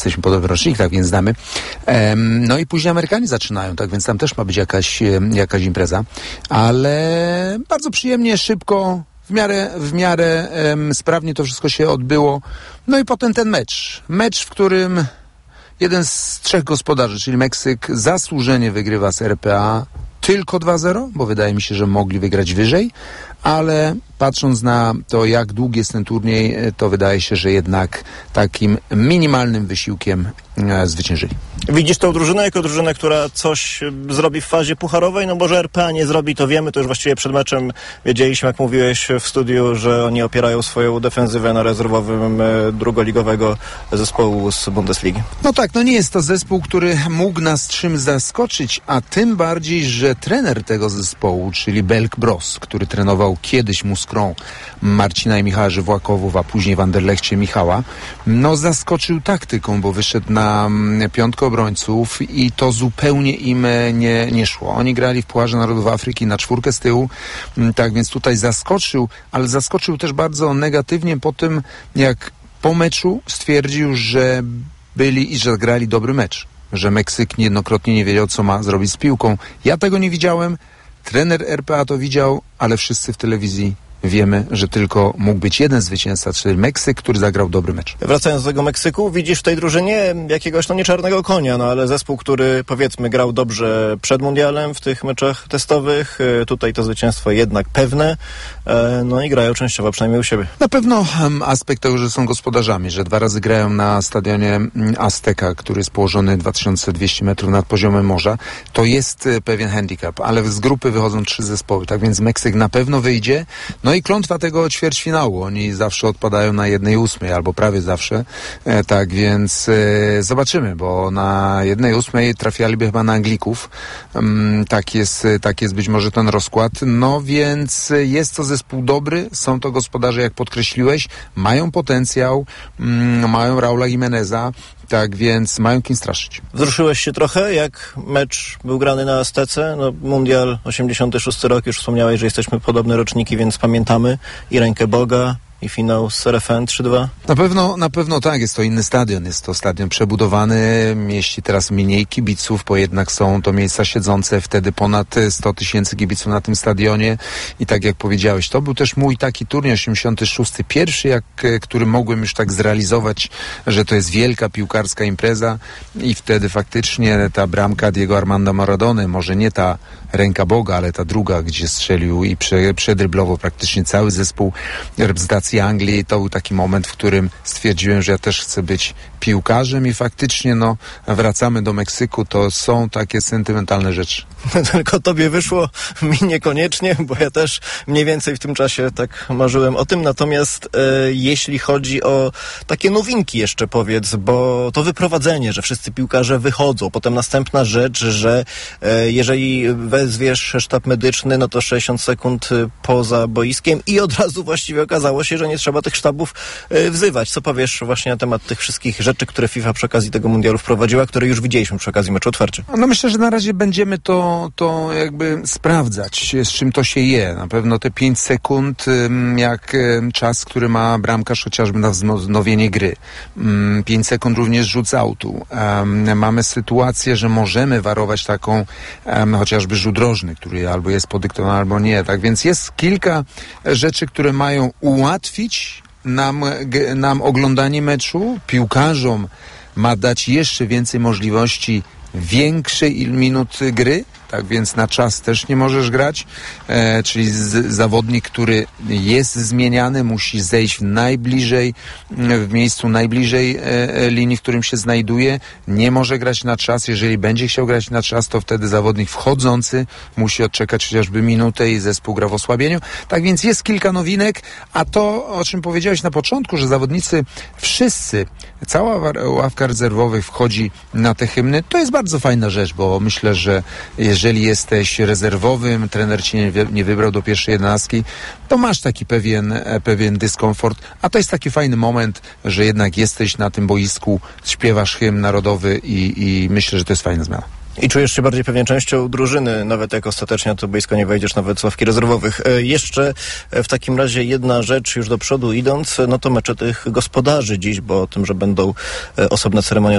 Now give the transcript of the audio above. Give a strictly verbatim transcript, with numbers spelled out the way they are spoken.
jesteśmy podobny rocznik, tak więc znamy. Um, no i później Amerykanie zaczynają, tak więc tam też ma być jakaś, jakaś impreza. Ale bardzo przyjemnie, szybko, w miarę, w miarę um, sprawnie to wszystko się odbyło. No i potem ten mecz. Mecz, w którym jeden z trzech gospodarzy, czyli Meksyk, zasłużenie wygrywa z R P A tylko dwa zero, bo wydaje mi się, że mogli wygrać wyżej, ale patrząc na to, jak długi jest ten turniej, to wydaje się, że jednak takim minimalnym wysiłkiem e, zwyciężyli. Widzisz tę drużynę jako drużynę, która coś zrobi w fazie pucharowej? No bo że R P A nie zrobi, to wiemy, to już właściwie przed meczem wiedzieliśmy, jak mówiłeś w studiu, że oni opierają swoją defensywę na rezerwowym e, drugoligowego zespołu z Bundesligi. No tak, no nie jest to zespół, który mógł nas czym zaskoczyć, a tym bardziej, że trener tego zespołu, czyli Belk Bros, który trenował kiedyś Muskrą Marcina i Michała Żywłakowów, a później w Anderlechcie Michała, no zaskoczył taktyką, bo wyszedł na piątkę obrońców i to zupełnie im nie, nie szło. Oni grali w Pucharze Narodów Afryki na czwórkę z tyłu, tak więc tutaj zaskoczył, ale zaskoczył też bardzo negatywnie po tym, jak po meczu stwierdził, że byli i że grali dobry mecz, że Meksyk niejednokrotnie nie wiedział, co ma zrobić z piłką. Ja tego nie widziałem, trener R P A to widział, ale wszyscy w telewizji wiemy, że tylko mógł być jeden zwycięzca, czyli Meksyk, który zagrał dobry mecz. Wracając do tego Meksyku, widzisz w tej drużynie jakiegoś, no nie czarnego konia, no ale zespół, który powiedzmy grał dobrze przed mundialem w tych meczach testowych, tutaj to zwycięstwo jednak pewne, no i grają częściowo przynajmniej u siebie. Na pewno um, aspekt tego, że są gospodarzami, że dwa razy grają na stadionie Azteca, który jest położony dwa tysiące dwieście metrów nad poziomem morza, to jest e, pewien handicap, ale z grupy wychodzą trzy zespoły, tak więc Meksyk na pewno wyjdzie. No i klątwa tego ćwierćfinału. Oni zawsze odpadają na jednej ósmej, albo prawie zawsze. E, tak więc e, zobaczymy, bo na jednej ósmej trafialiby chyba na Anglików. Um, tak jest, tak jest być może ten rozkład. No więc jest to zespół dobry, są to gospodarze, jak podkreśliłeś, mają potencjał, um, mają Raula Jimeneza, tak więc mają kim straszyć. Wzruszyłeś się trochę, jak mecz był grany na Aztece? No, Mundial osiemdziesiąty szósty rok, już wspomniałeś, że jesteśmy podobne roczniki, więc pamiętamy i rękę Boga, i finał z R F N trzy dwa? Na pewno, na pewno tak, jest to inny stadion, jest to stadion przebudowany, mieści teraz mniej kibiców, bo jednak są to miejsca siedzące, wtedy ponad sto tysięcy kibiców na tym stadionie i tak jak powiedziałeś, to był też mój taki turniej osiemdziesiąty szósty, pierwszy, jak, który mogłem już tak zrealizować, że to jest wielka piłkarska impreza i wtedy faktycznie ta bramka Diego Armanda Maradony, może nie ta ręka Boga, ale ta druga, gdzie strzelił i prze, przedryblował praktycznie cały zespół reprezentacji Anglii, to był taki moment, w którym stwierdziłem, że ja też chcę być piłkarzem i faktycznie no wracamy do Meksyku, to są takie sentymentalne rzeczy. Tylko tobie wyszło, mi niekoniecznie, bo ja też mniej więcej w tym czasie tak marzyłem o tym, natomiast e, jeśli chodzi o takie nowinki jeszcze powiedz, bo to wyprowadzenie, że wszyscy piłkarze wychodzą, potem następna rzecz, że e, jeżeli wezwiesz sztab medyczny, no to sześćdziesiąt sekund poza boiskiem i od razu właściwie okazało się, że nie trzeba tych sztabów e, wzywać. Co powiesz właśnie na temat tych wszystkich rzeczy, które FIFA przy okazji tego mundialu wprowadziła, które już widzieliśmy przy okazji meczu otwarcia? No myślę, że na razie będziemy to to jakby sprawdzać, z czym to się je. Na pewno te pięć sekund, jak czas, który ma bramkarz chociażby na wznowienie gry. pięć sekund również rzut z autu. Mamy sytuację, że możemy warować taką chociażby rzut rożny, który albo jest podyktowany, albo nie. Tak więc jest kilka rzeczy, które mają ułatwić nam, nam oglądanie meczu. Piłkarzom ma dać jeszcze więcej możliwości większej minut gry, tak więc na czas też nie możesz grać, e, czyli z, zawodnik, który jest zmieniany, musi zejść najbliżej, w miejscu najbliżej e, linii, w którym się znajduje, nie może grać na czas. Jeżeli będzie chciał grać na czas, to wtedy zawodnik wchodzący musi odczekać chociażby minutę i zespół gra w osłabieniu. Tak więc jest kilka nowinek, a to, o czym powiedziałeś na początku, że zawodnicy wszyscy, cała ławka rezerwowych wchodzi na te hymny, to jest bardzo fajna rzecz, bo myślę, że jeżeli jesteś rezerwowym, trener cię nie, nie wybrał do pierwszej jedenastki, to masz taki pewien, pewien dyskomfort, a to jest taki fajny moment, że jednak jesteś na tym boisku, śpiewasz hymn narodowy i, i myślę, że to jest fajna zmiana. I czujesz się bardziej pewnie częścią drużyny, nawet jak ostatecznie na to boisko nie wejdziesz, nawet z ławki rezerwowych. E, jeszcze w takim razie jedna rzecz już do przodu idąc, no to mecze tych gospodarzy dziś, bo o tym, że będą e, osobne ceremonie